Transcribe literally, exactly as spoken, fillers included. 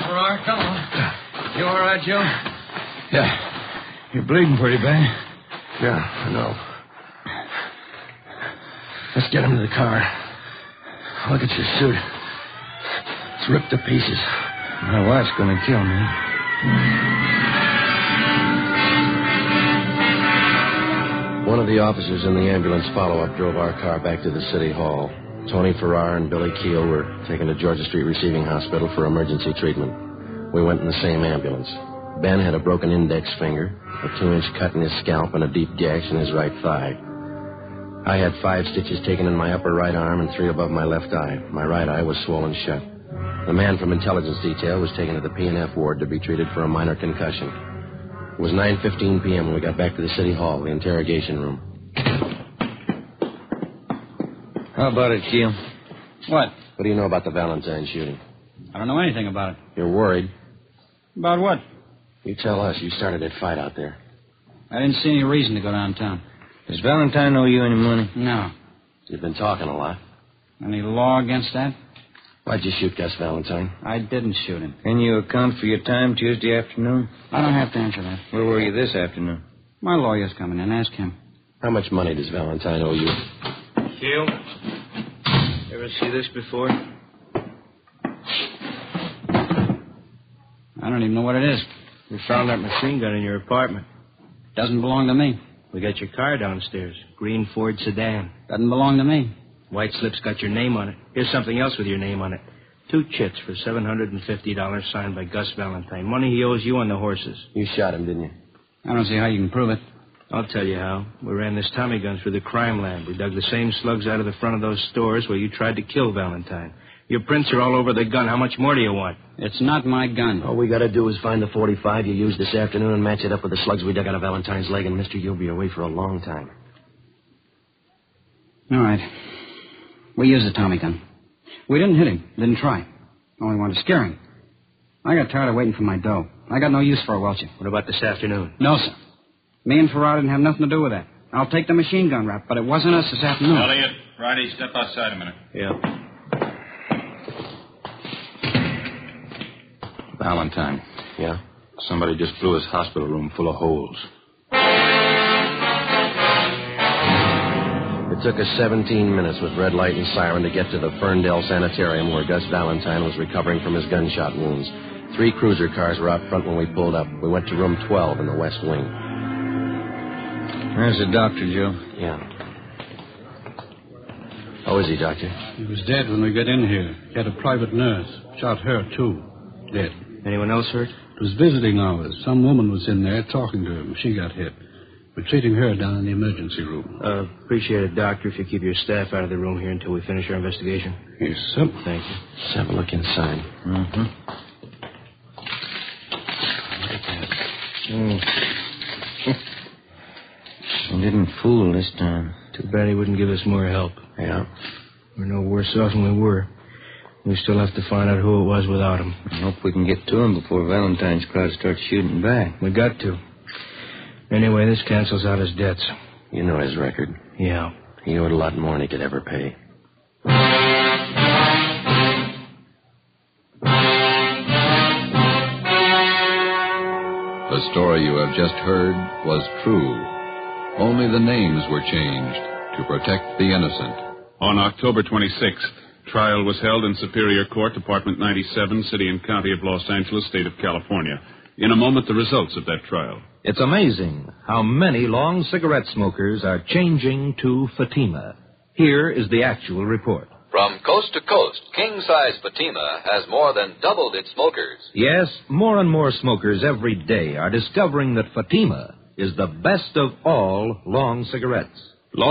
Farrar, come on. You all right, Joe? Yeah. You're bleeding pretty bad. Yeah, I know. Let's get him to the car. Look at your suit. It's ripped to pieces. My wife's going to kill me. One of the officers in the ambulance follow-up drove our car back to the city hall. Tony Farrar and Billy Keel were taken to Georgia Street Receiving Hospital for emergency treatment. We went in the same ambulance. Ben had a broken index finger, a two-inch cut in his scalp, and a deep gash in his right thigh. I had five stitches taken in my upper right arm and three above my left eye. My right eye was swollen shut. The man from intelligence detail was taken to the P and F ward to be treated for a minor concussion. It was nine fifteen p.m. when we got back to the city hall, the interrogation room. How about it, Keel? What? What do you know about the Valentine shooting? I don't know anything about it. You're worried. About what? You tell us. You started that fight out there. I didn't see any reason to go downtown. Does Valentine owe you any money? No. You've been talking a lot. Any law against that? Why'd you shoot Gus Valentine? I didn't shoot him. Can you account for your time Tuesday afternoon? I don't have to answer that. Where were you this afternoon? My lawyer's coming in. Ask him. How much money does Valentine owe you? Keel, ever see this before? I don't even know what it is. We found that machine gun in your apartment. Doesn't belong to me. We got your car downstairs. Green Ford sedan. Doesn't belong to me. White slip's got your name on it. Here's something else with your name on it. Two chits for seven hundred fifty dollars signed by Gus Valentine. Money he owes you on the horses. You shot him, didn't you? I don't see how you can prove it. I'll tell you how. We ran this Tommy gun through the crime lab. We dug the same slugs out of the front of those stores where you tried to kill Valentine. Your prints are all over the gun. How much more do you want? It's not my gun. All we got to do is find the forty-five you used this afternoon and match it up with the slugs we dug out of Valentine's leg, and, mister, you'll be away for a long time. All right. We used the Tommy gun. We didn't hit him. Didn't try. Only wanted to scare him. I got tired of waiting for my dough. I got no use for a Welcher. What about this afternoon? No, sir. Me and Farrar didn't have nothing to do with that. I'll take the machine gun rap, but it wasn't us this afternoon. Elliot, Friday, step outside a minute. Yeah. Valentine. Yeah? Somebody just blew his hospital room full of holes. It took us seventeen minutes with red light and siren to get to the Ferndale Sanitarium where Gus Valentine was recovering from his gunshot wounds. Three cruiser cars were out front when we pulled up. We went to room twelve in the west wing. Where's the doctor, Joe? Yeah. How is he, Doctor? He was dead when we got in here. He had a private nurse. Shot her, too. Dead. Anyone else hurt? It was visiting hours. Some woman was in there talking to him. She got hit. We're treating her down in the emergency room. Uh, appreciate it, Doctor, if you keep your staff out of the room here until we finish our investigation. Yes, sir. Thank you. Let's have a look inside. Mm-hmm. Mm. He didn't fool this time. Too bad he wouldn't give us more help. Yeah. We're no worse off than we were. We still have to find out who it was without him. I hope we can get to him before Valentine's crowd starts shooting back. We got to. Anyway, this cancels out his debts. You know his record. Yeah. He owed a lot more than he could ever pay. The story you have just heard was true. Only the names were changed to protect the innocent. On October twenty-sixth, trial was held in Superior Court, Department ninety-seven, City and County of Los Angeles, State of California. In a moment, the results of that trial. It's amazing how many long cigarette smokers are changing to Fatima. Here is the actual report. From coast to coast, king-size Fatima has more than doubled its smokers. Yes, more and more smokers every day are discovering that Fatima is the best of all long cigarettes.